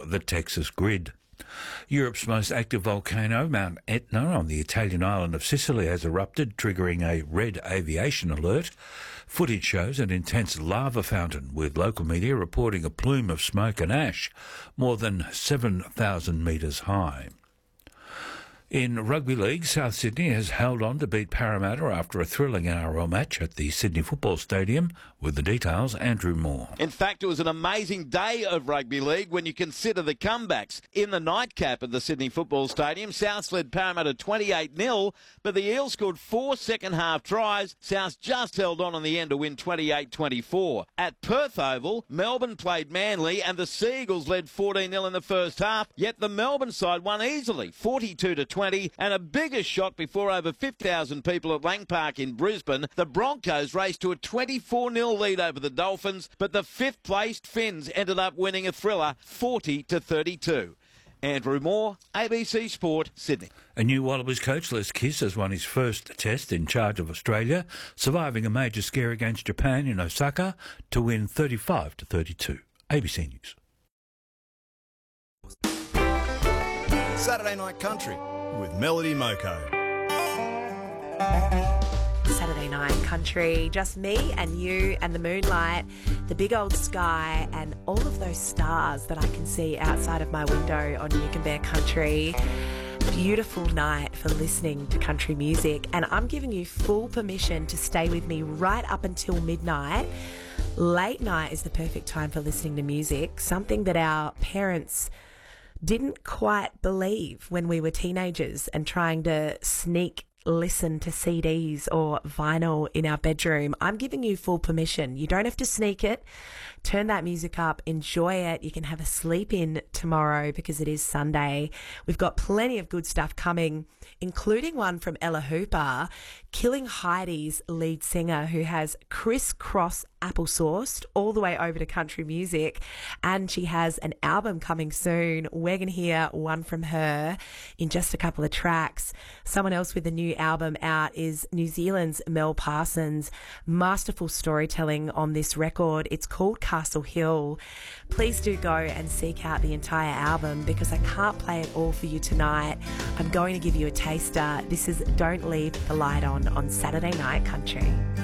the Texas grid. Europe's most active volcano, Mount Etna, on the Italian island of Sicily, has erupted, triggering a red aviation alert. Footage shows an intense lava fountain, with local media reporting a plume of smoke and ash more than 7,000 metres high. In rugby league, South Sydney has held on to beat Parramatta after a thrilling NRL match at the Sydney Football Stadium. With the details, Andrew Moore. In fact, it was an amazing day of rugby league when you consider the comebacks. In the nightcap at the Sydney Football Stadium, South led Parramatta 28-0, but the Eels scored 4 second-half tries. South just held on in the end to win 28-24. At Perth Oval, Melbourne played Manly and the Seagulls led 14-0 in the first half, yet the Melbourne side won easily, 42-20, and a bigger shock before over 50,000 people at Lang Park in Brisbane. The Broncos raced to a 24-0 lead over the Dolphins, but the fifth-placed Finns ended up winning a thriller 40-32. Andrew Moore, ABC Sport, Sydney. A new Wallabies coach, Les Kiss, has won his first test in charge of Australia, surviving a major scare against Japan in Osaka to win 35-32. ABC News. Saturday Night Country with Melody Moko. Saturday Night Country, just me and you and the moonlight, the big old sky and all of those stars that I can see outside of my window on Yugambeh Country. Beautiful night for listening to country music, and I'm giving you full permission to stay with me right up until midnight. Late night is the perfect time for listening to music, something that our parents didn't quite believe when we were teenagers and trying to sneak listen to CDs or vinyl in our bedroom. I'm giving you full permission. You don't have to sneak it. Turn that music up, enjoy it. You can have a sleep in tomorrow because it is Sunday. We've got plenty of good stuff coming, including one from Ella Hooper, Killing Heidi's lead singer, who has crisscross applesauced all the way over to country music, and she has an album coming soon. We're going to hear one from her in just a couple of tracks. Someone else with a new album out is New Zealand's Mel Parsons. Masterful storytelling on this record. It's called Castle Hill. Please do go and seek out the entire album because I can't play it all for you tonight. I'm going to give you a taster. This is Don't Leave the Light On Saturday Night Country.